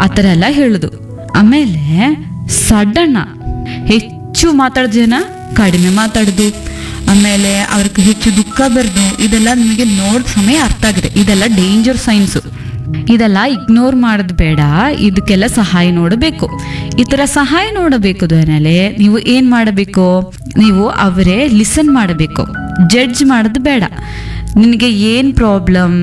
ಆ ಥರ ಎಲ್ಲ ಹೇಳುದು. ಆಮೇಲೆ ಸಡನ್ನ ಹೆಚ್ಚು ಮಾತಾಡೋ ಜನ ಕಡಿಮೆ ಮಾತಾಡುದು, ಆಮೇಲೆ ಅವ್ರಿಗೆ ಹೆಚ್ಚು ದುಃಖ ಬರ್ದು, ಇದೆಲ್ಲ ನಿಮಗೆ ನೋಡ್ ಸಮಯ ಅರ್ಥ ಆಗಿದೆ. ಇದೆಲ್ಲ ಡೇಂಜರ್ ಸೈನ್ಸು. ಇದೆಲ್ಲ ಇಗ್ನೋರ್ ಮಾಡೋದು ಬೇಡ, ಇದಕ್ಕೆಲ್ಲ ಸಹಾಯ ನೋಡಬೇಕು. ಈ ಥರ ಸಹಾಯ ನೋಡಬೇಕು ಅಂದಮೇಲೆ ನೀವು ಏನು ಮಾಡಬೇಕು, ನೀವು ಅವರೇ ಲಿಸನ್ ಮಾಡಬೇಕು, ಜಡ್ಜ್ ಮಾಡೋದು ಬೇಡ. ನಿನಗೆ ಏನು ಪ್ರಾಬ್ಲಮ್,